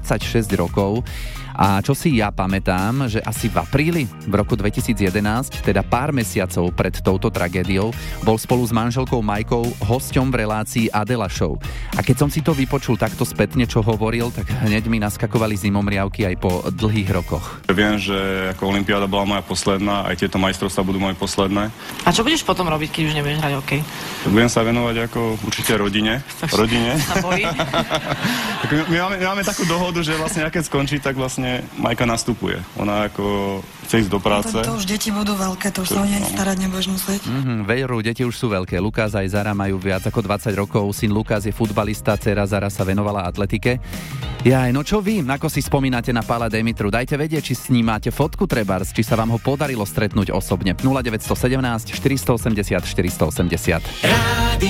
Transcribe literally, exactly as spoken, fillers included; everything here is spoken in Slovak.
tridsaťšesť rokov. A čo si ja pamätám, že asi v apríli v roku dvetisícjedenásť, teda pár mesiacov pred touto tragédiou, bol spolu s manželkou Majkou hosťom v relácii Adela Show. A keď som si to vypočul takto spätne, čo hovoril, tak hneď mi naskakovali zimomriavky aj po dlhých rokoch. Viem, že ako olympiáda bola moja posledná, aj tieto majstrovstvá budú moje posledné. A čo budeš potom robiť, keď už nebudeš hrať hokej? Budem sa venovať ako určite rodine. Rodine. Sa bojí? my, máme, my máme takú dohodu, že vlastne keď skončí, tak vlastne Majka nastupuje. Ona ako chce ísť do práce. To, to už deti budú veľké, to už sa o nej starať nebudeš musieť. Mm-hmm, veru, deti už sú veľké. Lukáš aj Zara majú viac ako dvadsať rokov. Syn Lukáš je futbalista, dcera Zara sa venovala atletike. Jaj, no čo vy, ako si spomínate na Pála Demitru? Dajte vedieť, či s ním máte fotku trebárs, či sa vám ho podarilo stretnúť osobne. nula deväť jedna sedem štyri osem nula štyri osem nula.